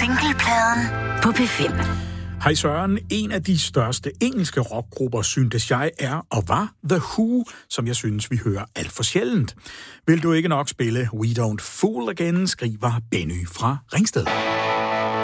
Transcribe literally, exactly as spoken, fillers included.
Singlepladen på P fem. Hej Søren, en af de største engelske rockgrupper, syntes jeg er og var The Who, som jeg synes, vi hører alt for sjældent. Vil du ikke nok spille We Don't Fool Again, skriver Benny fra Ringsted.